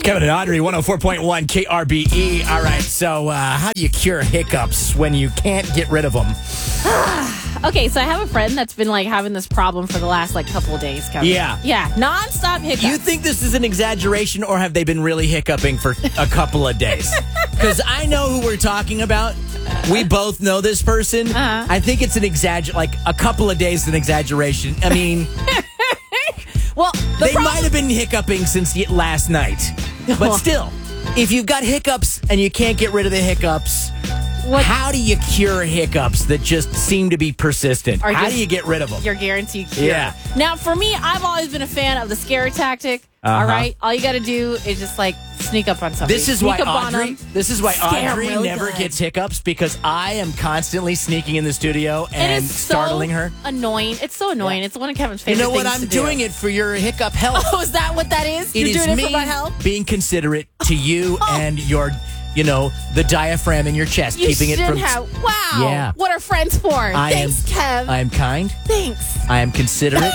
Kevin and Audrey, 104.1 KRBE. All right, so how do you cure hiccups when you can't get rid of them? Okay, so I have a friend that's been having this problem for the last couple of days, Kevin. Yeah, nonstop hiccups. You think this is an exaggeration, or have they been really hiccuping for a couple of days? Because I know who we're talking about. We both know this person. I think it's an a couple of days is an exaggeration. I mean, well, they might have been hiccuping since last night. But still, if you've got hiccups and you can't get rid of the hiccups, how do you cure hiccups that just seem to be persistent? How do you get rid of them? You're guaranteed cure. Yeah. Now, for me, I've always been a fan of the scare tactic. All right? All you got to do is just sneak up on somebody. This is why Audrey never good. gets hiccups, because I am constantly sneaking in the studio and startling her. Annoying. It's so annoying. Yeah. It's one of Kevin's favorite things to do. You know what? I'm doing it for your hiccup health. Oh, is that what that is? You're doing me it for my health? Being considerate to you and your, the diaphragm in your chest, keeping it from. Wow. Yeah. What are friends for? Thanks, Kev. I am kind. Thanks. I am considerate.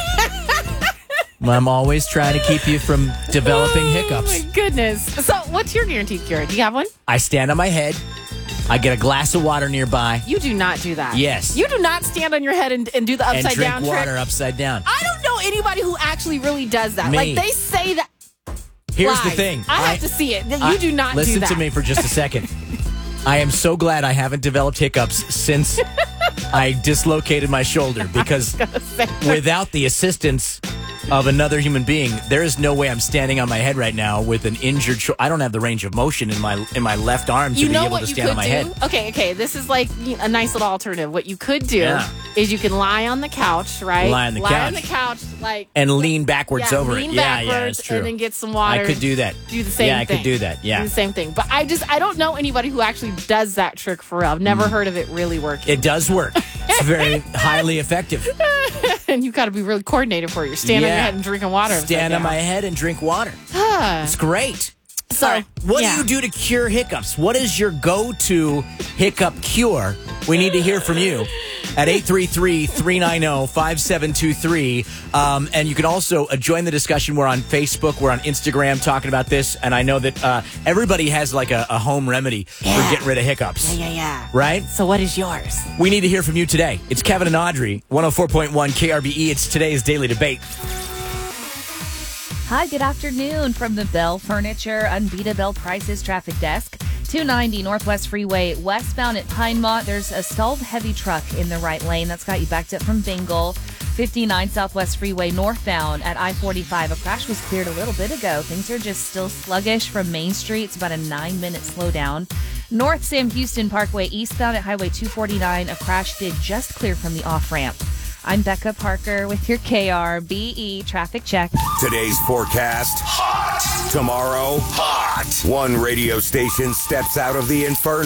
I'm always trying to keep you from developing hiccups. Oh, my goodness. So, what's your guaranteed cure? Do you have one? I stand on my head. I get a glass of water nearby. You do not do that. Yes. You do not stand on your head and do the upside down trick. And drink water upside down. I don't know anybody who actually really does that. Me. They say that. Here's the thing. I have to see it. You do not do that. Listen to me for just a second. I am so glad I haven't developed hiccups since I dislocated my shoulder, because without the assistance of another human being, there is no way I'm standing on my head right now with an injured shoulder. I don't have the range of motion in my left arm to be able to stand on my head. Okay, this is a nice little alternative. What you could do is you can lie on the couch, right? Lie on the couch, and lean backwards over lean it. Backwards, yeah, that's true. And then get some water. I could do that. Do the same thing. Yeah, I could do that. Yeah, do the same thing. But I don't know anybody who actually does that trick for real. I've never heard of it really working. It does work. It's very highly effective. And you got to be really coordinated for it. You're standing on your head and drinking water. Stand on my head and drink water. It's great. So, what do you do to cure hiccups? What is your go-to hiccup cure? We need to hear from you at 833-390-5723. And you can also join the discussion. We're on Facebook. We're on Instagram talking about this. And I know that everybody has a home remedy for getting rid of hiccups. Yeah. Right? So what is yours? We need to hear from you today. It's Kevin and Audrey, 104.1 KRBE. It's today's Daily Debate. Hi, good afternoon from the Bell Furniture Unbeatable Prices Traffic Desk. 290 Northwest Freeway westbound at Pinemont. There's a stalled heavy truck in the right lane. That's got you backed up from Bingle. 59 Southwest Freeway northbound at I-45. A crash was cleared a little bit ago. Things are just still sluggish from Main Street. It's about a 9-minute slowdown. North Sam Houston Parkway eastbound at Highway 249. A crash did just clear from the off-ramp. I'm Becca Parker with your KRBE traffic check. Today's forecast, hot. Tomorrow, hot. One radio station steps out of the inferno.